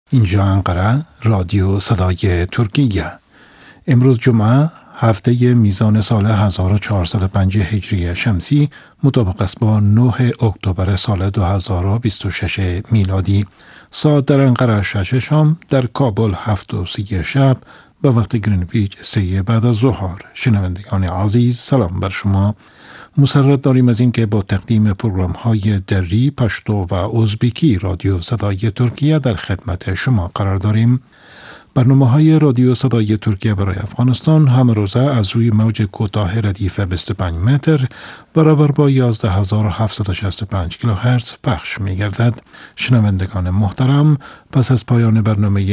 اینجا انقره رادیو صدای ترکیه. امروز جمعه هفته میزان سال 1405 هجری شمسی مطابق است با 9 اکتبر سال 2026 میلادی. ساعت در انقره 6 شام، در کابل 7:30 شب به وقت گرینویچ 3 بعد از ظهر. شنوندگان عزیز، سلام بر شما. مسرت داریم از این که با تقدیم پروگرام های دری، پشتو و ازبکی رادیو صدای ترکیه در خدمت شما قرار داریم. برنامه های رادیو صدای ترکیه برای افغانستان همه روزه از روی موج کوتاه ردیف 25 متر برابر با 11765 کیلوهرتز پخش می گردد. شنوندگان محترم، پس از پایان برنامه